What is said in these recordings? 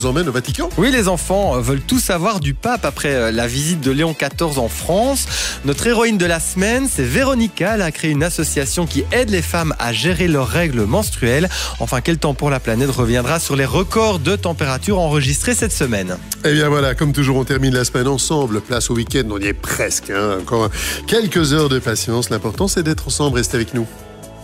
Emmène au Vatican. Oui, les enfants veulent tout savoir du pape après la visite de Léon XIV en France. Notre héroïne de la semaine, c'est Véronica. Elle a créé une association qui aide les femmes à gérer leurs règles menstruelles. Enfin, quel temps pour la planète reviendra sur les records de température enregistrés cette semaine. Et bien voilà, comme toujours, on termine la semaine ensemble. Place au week-end, on y est presque. Encore quelques heures de patience. L'important, c'est d'être ensemble. Restez avec nous.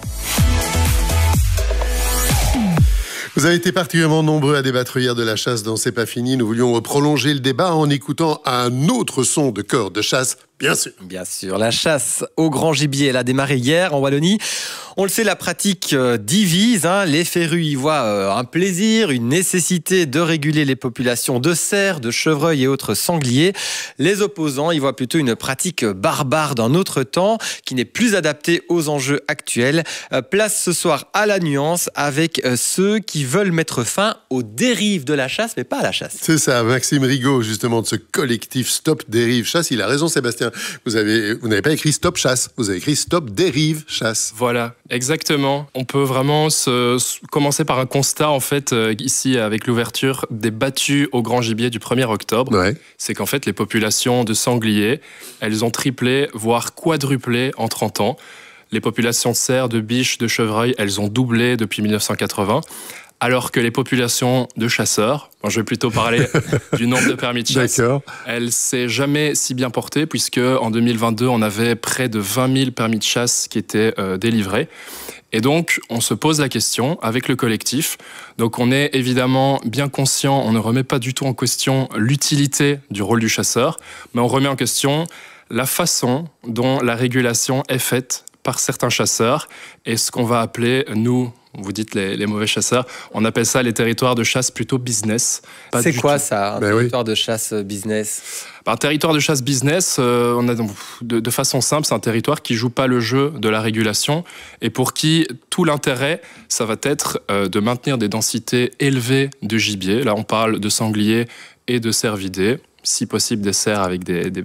Vous avez été particulièrement nombreux à débattre hier de la chasse dans C'est pas fini. Nous voulions prolonger le débat en écoutant un autre son de corde de chasse, bien sûr. Bien sûr, la chasse au grand gibier, elle a démarré hier en Wallonie. On le sait, la pratique divise. Les férus y voient un plaisir, une nécessité de réguler les populations de cerfs, de chevreuils et autres sangliers. Les opposants y voient plutôt une pratique barbare d'un autre temps qui n'est plus adaptée aux enjeux actuels. Place ce soir à la nuance avec ceux qui veulent mettre fin aux dérives de la chasse, mais pas à la chasse. C'est ça, Maxime Rigaud, justement, de ce collectif Stop Dérive Chasse. Il a raison, Sébastien. Vous n'avez pas écrit Stop Chasse, vous avez écrit Stop Dérive Chasse. Voilà, exactement. On peut vraiment commencer par un constat, en fait, ici, avec l'ouverture des battues au grand gibier du 1er octobre. Ouais. C'est qu'en fait, les populations de sangliers, elles ont triplé, voire quadruplé en 30 ans. Les populations de cerfs, de biches, de chevreuils, elles ont doublé depuis 1980. Alors que les populations de chasseurs, je vais plutôt parler du nombre de permis de chasse, elle ne s'est jamais si bien portée, puisque en 2022, on avait près de 20 000 permis de chasse qui étaient délivrés. Et donc, on se pose la question avec le collectif. Donc, on est évidemment bien conscient, on ne remet pas du tout en question l'utilité du rôle du chasseur, mais on remet en question la façon dont la régulation est faite par certains chasseurs et ce qu'on va appeler, nous, vous dites les mauvais chasseurs, on appelle ça les territoires de chasse plutôt business. C'est quoi ça, un territoire de chasse business ? Un territoire de chasse business, on a de façon simple, c'est un territoire qui joue pas le jeu de la régulation et pour qui tout l'intérêt, ça va être de maintenir des densités élevées de gibier. Là, on parle de sangliers et de cervidés, si possible des cerfs avec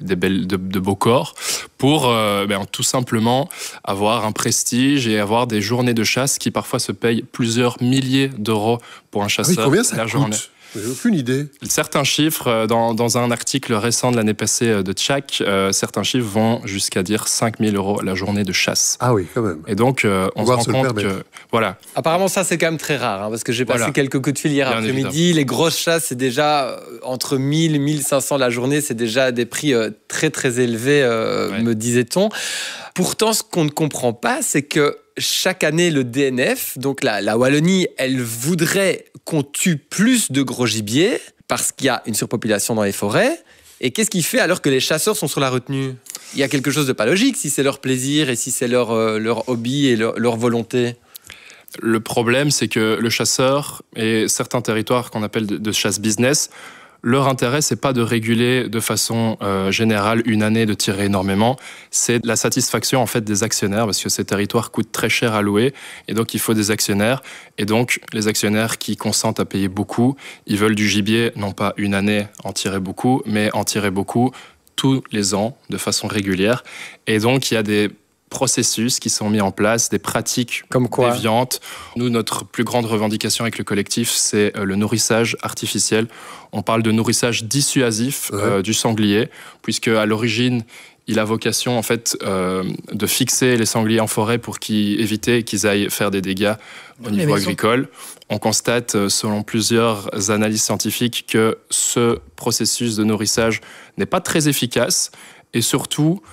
de beaux corps, pour tout simplement avoir un prestige et avoir des journées de chasse qui parfois se payent plusieurs milliers d'euros pour un chasseur. Combien ça coûte ? J'ai aucune idée. Certains chiffres, dans un article récent de l'année passée de Tchak, certains chiffres vont jusqu'à dire 5 000 euros la journée de chasse. Ah oui, quand même. Et donc, on se rend compte que... Voilà. Apparemment, ça, c'est quand même très rare, parce que j'ai passé quelques coups de fil hier après-midi. Les grosses chasses, c'est déjà entre 1000 et 1500 la journée. C'est déjà des prix très, très élevés, me disait-on. Pourtant, ce qu'on ne comprend pas, c'est que chaque année, le DNF, donc la Wallonie, elle voudrait qu'on tue plus de gros gibier parce qu'il y a une surpopulation dans les forêts. Et qu'est-ce qu'il fait alors que les chasseurs sont sur la retenue ? Il y a quelque chose de pas logique si c'est leur plaisir et si c'est leur hobby et leur volonté. Le problème, c'est que le chasseur et certains territoires qu'on appelle de chasse business, leur intérêt, c'est pas de réguler de façon générale une année, de tirer énormément. C'est la satisfaction en fait des actionnaires parce que ces territoires coûtent très cher à louer et donc il faut des actionnaires. Et donc les actionnaires qui consentent à payer beaucoup, ils veulent du gibier, non pas une année en tirer beaucoup, mais en tirer beaucoup tous les ans de façon régulière. Et donc il y a des processus qui sont mis en place, des pratiques déviantes. Nous, notre plus grande revendication avec le collectif, c'est le nourrissage artificiel. On parle de nourrissage dissuasif du sanglier, puisque à l'origine, il a vocation en fait de fixer les sangliers en forêt pour éviter qu'ils aillent faire des dégâts au niveau agricole. On constate, selon plusieurs analyses scientifiques, que ce processus de nourrissage n'est pas très efficace et surtout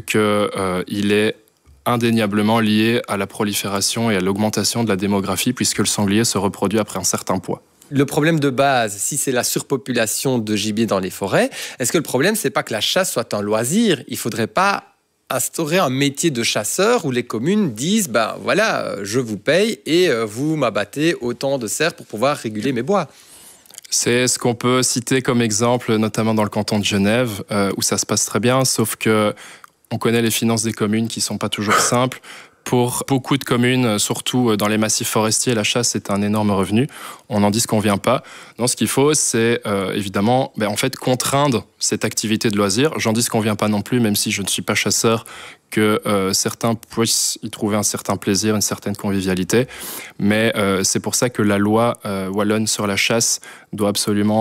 qu'il est indéniablement lié à la prolifération et à l'augmentation de la démographie puisque le sanglier se reproduit après un certain poids. Le problème de base, si c'est la surpopulation de gibier dans les forêts, est-ce que le problème, c'est pas que la chasse soit un loisir ? Il faudrait pas instaurer un métier de chasseur où les communes disent je vous paye et vous m'abattez autant de cerfs pour pouvoir réguler mes bois. C'est ce qu'on peut citer comme exemple, notamment dans le canton de Genève, où ça se passe très bien, sauf que on connaît les finances des communes qui ne sont pas toujours simples. Pour beaucoup de communes, surtout dans les massifs forestiers, la chasse est un énorme revenu. On n'en disconvient pas. Non, ce qu'il faut, c'est évidemment contraindre cette activité de loisir. J'en disconviens pas non plus, même si je ne suis pas chasseur, que certains puissent y trouver un certain plaisir, une certaine convivialité. Mais c'est pour ça que la loi wallonne sur la chasse doit absolument